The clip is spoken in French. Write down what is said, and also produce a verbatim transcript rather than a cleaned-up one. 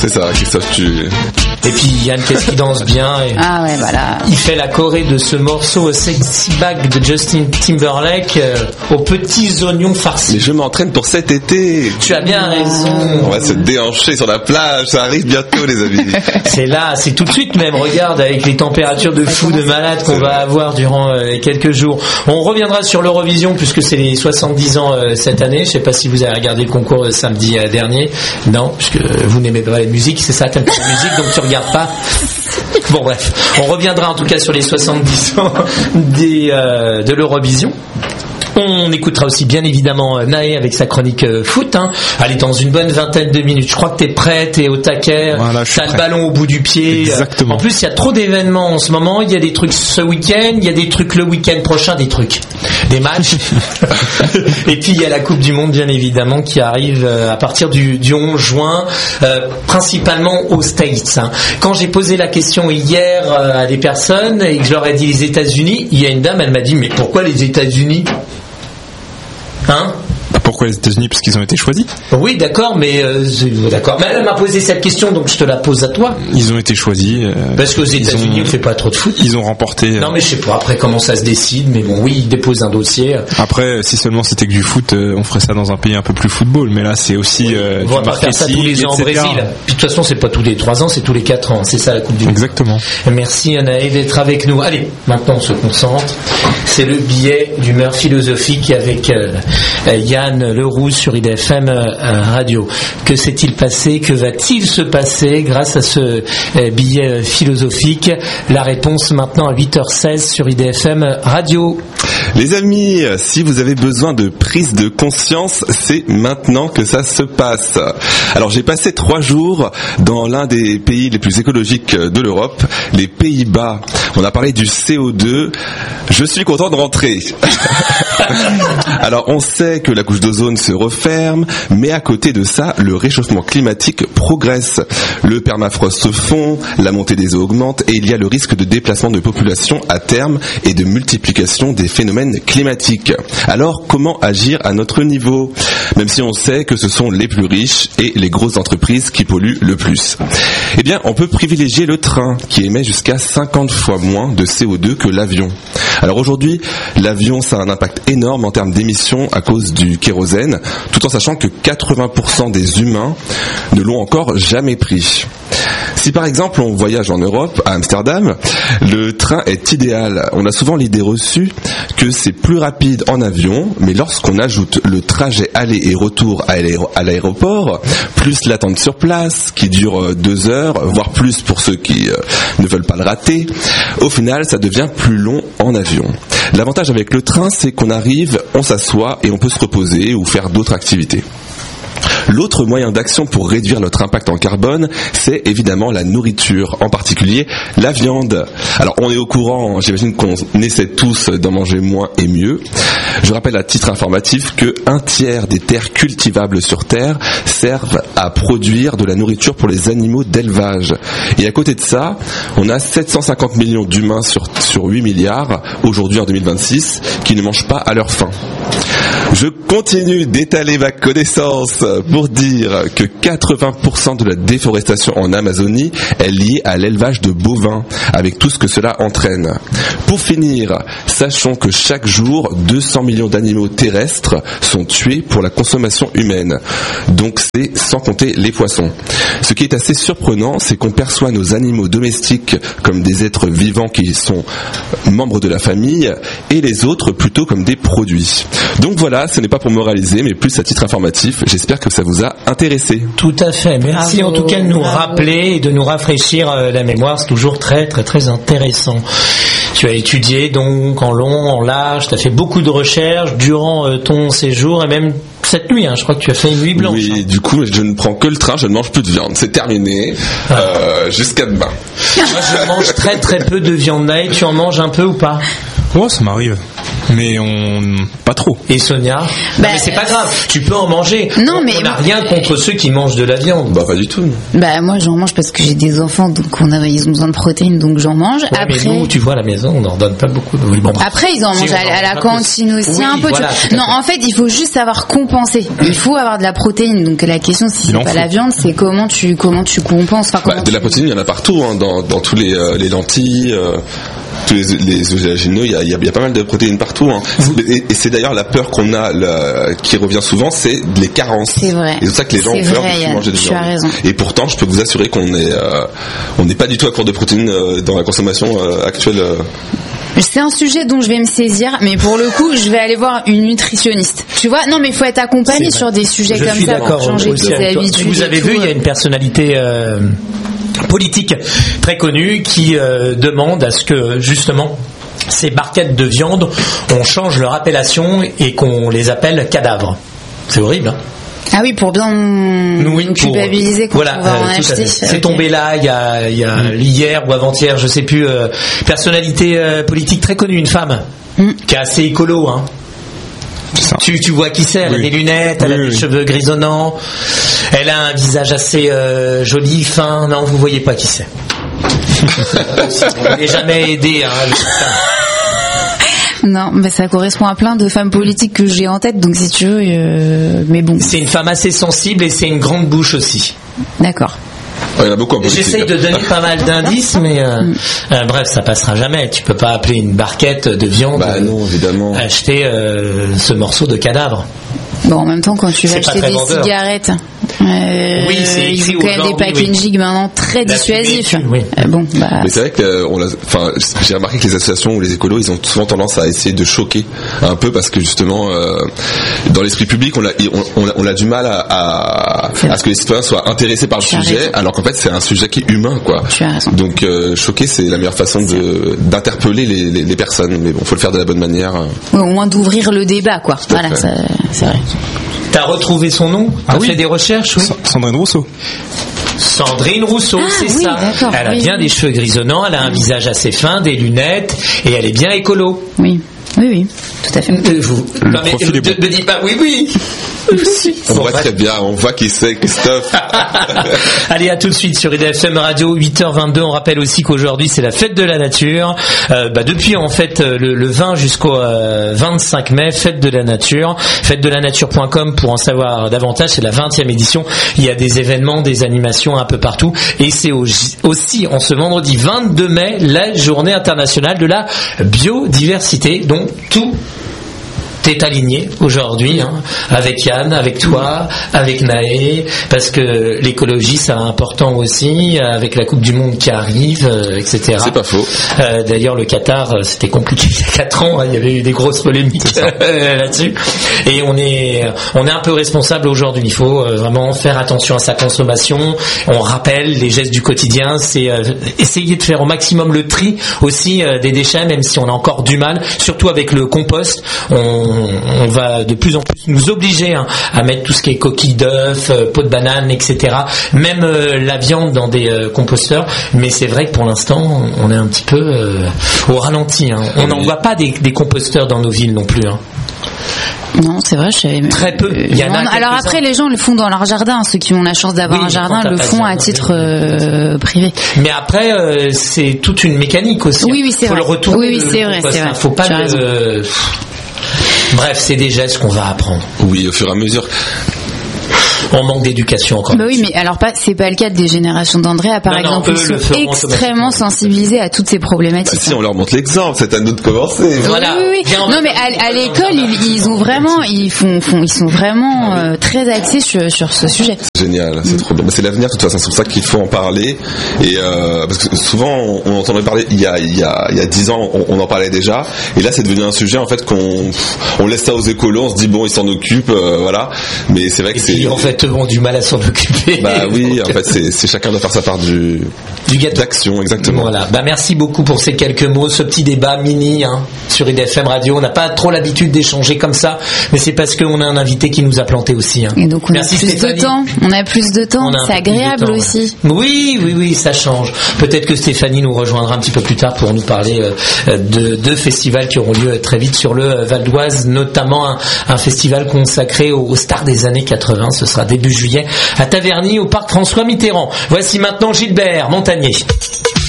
C'est ça, Christophe, tu... Et puis Yann, qu'est-ce qu'il danse bien et Ah ouais, voilà. Il fait la choré de ce morceau Sexy Back de Justin Timberlake euh, aux petits oignons farcis. Mais je m'entraîne pour cet été. Tu as bien raison. On va se déhancher sur la plage, ça arrive bientôt les amis. C'est là, c'est tout de suite même, regarde, avec les températures de fou, de malade qu'on va avoir durant euh, quelques jours. On reviendra sur l'Eurovision puisque c'est les soixante-dix ans euh, cette année. Je sais pas si vous avez regardé le concours euh, samedi euh, dernier. Non, puisque vous n'aimez pas la musique, c'est ça, t'aimes pas la musique, donc tu regardes pas. Bon bref, on reviendra en tout cas sur les soixante-dix ans des, euh, de l'Eurovision. On écoutera aussi bien évidemment Naé avec sa chronique euh, foot. Hein. Allez, dans une bonne vingtaine de minutes. Je crois que t'es prêt, t'es au taquet. Voilà, t'as le ballon au bout du pied. Exactement. En plus, il y a trop d'événements en ce moment. Il y a des trucs ce week-end, il y a des trucs le week-end prochain, des trucs, des matchs. Et puis il y a la Coupe du Monde, bien évidemment, qui arrive euh, à partir du, du onze juin, euh, principalement aux States. Hein. Quand j'ai posé la question hier euh, à des personnes et que je leur ai dit les États-Unis, il y a une dame, elle m'a dit mais pourquoi les États-Unis? Hein? Pourquoi les États-Unis? Parce qu'ils ont été choisis. Oui, d'accord, mais euh, d'accord. Mais elle m'a posé cette question, donc je te la pose à toi. Ils ont été choisis. Euh, Parce qu'aux États-Unis, ont, on fait pas trop de foot. Ils ont remporté. Non, mais je sais pas après comment ça se décide, mais bon, oui, ils déposent un dossier. Après, si seulement c'était que du foot, euh, on ferait ça dans un pays un peu plus football. Mais là, c'est aussi. Oui, Euh, on va pas faire ça tous les ans au Brésil. Puis de toute façon, c'est pas tous les trois ans, c'est tous les quatre ans. C'est ça la Coupe du Monde. Exactement. Merci Anaë d'être avec nous. Allez, maintenant on se concentre. C'est le billet d'humeur philosophique avec euh, Yann Leroux sur I D F M euh, Radio. Que s'est-il passé? Que va-t-il se passer grâce à ce euh, billet euh, philosophique? La réponse maintenant à huit heures seize sur I D F M Radio. Les amis, si vous avez besoin de prise de conscience, c'est maintenant que ça se passe. Alors j'ai passé trois jours dans l'un des pays les plus écologiques de l'Europe, les Pays-Bas. On a parlé du C O deux. Je suis content de rentrer. Alors on sait que la couche d'ozone se referme, mais à côté de ça, le réchauffement climatique progresse. Le permafrost se fond, la montée des eaux augmente et il y a le risque de déplacement de population à terme et de multiplication des phénomènes climatiques. Alors comment agir à notre niveau? Même si on sait que ce sont les plus riches et les grosses entreprises qui polluent le plus. Eh bien, on peut privilégier le train qui émet jusqu'à cinquante fois moins de C O deux que l'avion. Alors aujourd'hui, l'avion, ça a un impact énorme en termes d'émissions à cause du kérosène, tout en sachant que quatre-vingts pour cent des humains ne l'ont encore jamais pris. Si par exemple on voyage en Europe, à Amsterdam, le train est idéal. On a souvent l'idée reçue que c'est plus rapide en avion, mais lorsqu'on ajoute le trajet aller et retour à l'aéroport, plus l'attente sur place, qui dure deux heures, voire plus pour ceux qui euh, ne veulent pas le rater, au final ça devient plus long en avion. L'avantage avec le train, c'est qu'on arrive, on s'assoit et on peut se reposer ou faire d'autres activités. L'autre moyen d'action pour réduire notre impact en carbone, c'est évidemment la nourriture, en particulier la viande. Alors on est au courant, j'imagine qu'on essaie tous d'en manger moins et mieux. Je rappelle à titre informatif que un tiers des terres cultivables sur Terre servent à produire de la nourriture pour les animaux d'élevage. Et à côté de ça, on a sept cent cinquante millions d'humains sur, sur huit milliards, aujourd'hui en deux mille vingt-six, qui ne mangent pas à leur faim. Je continue d'étaler ma connaissance pour dire que quatre-vingts pour cent de la déforestation en Amazonie est liée à l'élevage de bovins, avec tout ce que cela entraîne. Pour finir, sachons que chaque jour, deux cents millions d'animaux terrestres sont tués pour la consommation humaine. Donc c'est sans compter les poissons. Ce qui est assez surprenant, c'est qu'on perçoit nos animaux domestiques comme des êtres vivants qui sont membres de la famille et les autres plutôt comme des produits. Donc voilà, ce n'est pas pour moraliser, mais plus à titre informatif. J'espère que ça vous a intéressé. Tout à fait. Merci bravo, en tout cas de nous bravo. rappeler et de nous rafraîchir euh, la mémoire. C'est toujours très très très intéressant. Tu as étudié donc en long, en large, tu as fait beaucoup de recherches durant euh, ton séjour et même cette nuit, hein, je crois que tu as fait une nuit blanche. Oui, hein. Du coup, je ne prends que le train, je ne mange plus de viande. C'est terminé, ah. euh, jusqu'à demain. Moi, je mange très très peu de viande. Naï, tu en manges un peu ou pas? Oh, ça m'arrive. Mais on pas trop. Et Sonia, bah, non, mais c'est pas grave, tu peux en manger. Non, on, mais on n'a rien contre ceux qui mangent de la viande. Bah pas du tout. Bah moi j'en mange parce que j'ai des enfants, donc on a, ils ont besoin de protéines, donc j'en mange. Ouais, après, mais nous, tu vois, à la maison, on n'en donne pas beaucoup. Oui, bon, après ils en si, mangent à, à la cantine aussi oui, un peu. Voilà, non, en fait il faut juste savoir compenser. Il faut avoir de la protéine. Donc la question, si c'est pas la viande, c'est comment tu comment tu compenses. Enfin, comment bah, de tu... la protéine, il y en a partout, hein, dans dans tous les euh, les lentilles. Euh... tous les, les oléagineux, il y a, il y a pas mal de protéines partout, hein. Et, et c'est d'ailleurs la peur qu'on a, le, qui revient souvent, c'est les carences. C'est vrai. Et c'est ça que les gens c'est ont peur vrai, de manger de tu viande. as raison. Et pourtant, je peux vous assurer qu'on est, euh, on n'est pas du tout à court de protéines euh, dans la consommation euh, actuelle. Euh. C'est un sujet dont je vais me saisir, mais pour le coup, je vais aller voir une nutritionniste. Tu vois, non, mais il faut être accompagné c'est sur des sujets je comme suis ça pour changer aussi ses avec toi. habitudes. Vous avez et vu, tout. il y a une personnalité euh, politique très connue qui euh, demande à ce que justement ces barquettes de viande, on change leur appellation et qu'on les appelle cadavres. C'est horrible, hein. Ah oui, pour bien oui, pour, culpabiliser quand voilà, on va en euh, acheter. C'est okay. tombé là, il y a, il y a mm. hier ou avant-hier, je sais plus, euh, personnalité euh, politique très connue, une femme, mm. qui est assez écolo, hein. Tu, tu vois qui c'est, elle oui. a des lunettes, elle oui, a des oui. cheveux grisonnants, elle a un visage assez euh, joli, fin, non, vous voyez pas qui c'est. On n'est jamais aidé, hein, le... Non, mais ça correspond à plein de femmes politiques que j'ai en tête, donc si tu veux, euh, mais bon. C'est une femme assez sensible et c'est une grande bouche aussi. D'accord. Il y en a beaucoup en politique. J'essaye de donner pas mal d'indices, mais euh, mm. euh, bref, ça passera jamais. Tu peux pas appeler une barquette de viande. Bah non, évidemment. Acheter euh, ce morceau de cadavre. Bon, en même temps, quand tu vas acheter des vendeur. cigarettes, euh, oui, c'est ils ont quand même des packaging oui. maintenant très la dissuasifs. Oui. Euh, bon, bah. Mais c'est vrai que, on l'a, enfin, j'ai remarqué que les associations ou les écolos, ils ont souvent tendance à essayer de choquer un peu parce que justement, euh, dans l'esprit public, on a, on, on, a, on a du mal à, à, à ce que les citoyens soient intéressés par le tu sujet, alors qu'en fait, c'est un sujet qui est humain, quoi. Tu as raison. Donc, euh, choquer, c'est la meilleure façon de, d'interpeller les, les, les personnes. Mais bon, faut le faire de la bonne manière. Ouais, au moins d'ouvrir le débat, quoi. Tout voilà, ça, c'est vrai. T'as retrouvé son nom? T'as ah oui. fait des recherches? Oui. Sandrine Rousseau. Sandrine Rousseau, ah, c'est oui, ça. Elle a oui, bien oui. des cheveux grisonnants, elle a un visage assez fin, des lunettes, et elle est bien écolo. Oui, oui, oui, tout à fait. Euh, vous, non, mais, ne me dites pas oui, oui. On voit très bien, on voit qui c'est, Christophe. Allez, à tout de suite sur I D F M Radio, huit heures vingt-deux. On rappelle aussi qu'aujourd'hui c'est la fête de la nature. Euh, bah, depuis en fait le, le vingt jusqu'au euh, vingt-cinq mai, fête de la nature. fête de la nature point com pour en savoir davantage. C'est la vingtième édition. Il y a des événements, des animations un peu partout. Et c'est aussi en ce vendredi vingt-deux mai la journée internationale de la biodiversité. Donc tout t'es aligné aujourd'hui, hein, avec Yann, avec toi, avec Naé, parce que l'écologie c'est important aussi, avec la Coupe du Monde qui arrive, euh, et cetera. C'est pas faux. Euh, d'ailleurs, le Qatar, c'était compliqué il y a quatre ans, hein, il y avait eu des grosses polémiques là-dessus. Et on est, on est un peu responsable aujourd'hui. Il faut euh, vraiment faire attention à sa consommation. On rappelle les gestes du quotidien, c'est euh, essayer de faire au maximum le tri aussi euh, des déchets, même si on a encore du mal, surtout avec le compost. On on va de plus en plus nous obliger hein, à mettre tout ce qui est coquilles d'œufs, euh, peau de banane, et cetera. Même euh, la viande dans des euh, composteurs. Mais c'est vrai que pour l'instant, on est un petit peu euh, au ralenti. Hein. On n'en oui. voit pas des, des composteurs dans nos villes non plus. Hein. Non, c'est vrai, je savais même. Très peu. Il y en a alors après, les gens le font dans leur jardin. Ceux qui ont la chance d'avoir oui, un jardin le font à titre euh, privé. Mais après, euh, c'est toute une mécanique aussi. Oui, oui, c'est faut vrai. Le retourner, oui, oui, c'est vrai, c'est vrai. Faut pas le... Bref, c'est des gestes qu'on va apprendre. Oui, au fur et à mesure. On manque d'éducation encore. Bah oui, mais alors pas, c'est pas le cas des générations d'Andrea, par non, exemple, ils sont extrêmement sensibilisés à toutes ces problématiques. Bah si, on leur montre l'exemple, c'est à nous de commencer. Voilà. Oui, oui, oui. Non, mais à, à l'école, ils, ils ont vraiment, ils font, font, ils sont vraiment euh, très axés sur, sur ce sujet. C'est génial, c'est mmh. trop bien. C'est l'avenir, de toute façon, c'est pour ça qu'il faut en parler. Et euh, parce que souvent, on, on entendait parler il y a, il y a, il y a dix ans, on, on en parlait déjà. Et là, c'est devenu un sujet en fait qu'on, on laisse ça aux écolos, on se dit bon, ils s'en occupent, euh, voilà. Mais c'est vrai que et c'est. Puis, en fait, fait, ont du mal à s'en occuper. Bah oui, en fait, c'est, c'est chacun doit faire sa part du, du gâteau. D'action, exactement. Voilà. Bah merci beaucoup pour ces quelques mots, ce petit débat mini hein, sur I D F M Radio. On n'a pas trop l'habitude d'échanger comme ça, mais c'est parce qu'on a un invité qui nous a planté aussi. Hein. Et donc on merci a plus Stéphanie. de temps. On a plus de temps. C'est agréable temps, aussi. Ouais. Oui, oui, oui, ça change. Peut-être que Stéphanie nous rejoindra un petit peu plus tard pour nous parler euh, de deux festivals qui auront lieu très vite sur le Val d'Oise, notamment un, un festival consacré aux, aux stars des années quatre-vingts. Ce sera début juillet à Taverny au parc François Mitterrand. Voici maintenant Gilbert Montagnier.